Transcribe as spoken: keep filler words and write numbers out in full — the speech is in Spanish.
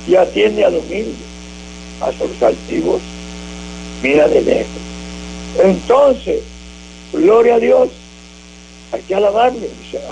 y atiende al humilde, a los altivos mira de lejos. Entonces, gloria a Dios, hay que alabarle. Dice,